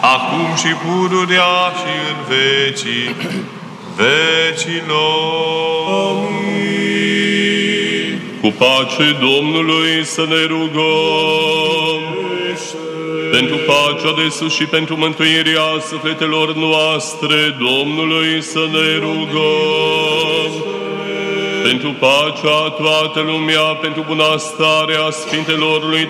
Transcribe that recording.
acum și pururea și în vecii vecilor. Amin. Cu pace Domnului să ne rugăm. Pentru pacea de sus și pentru mântuirea sufletelor noastre, Domnului să ne rugăm. Pentru pacea toată lumea, pentru bunăstarea Sfintelor lui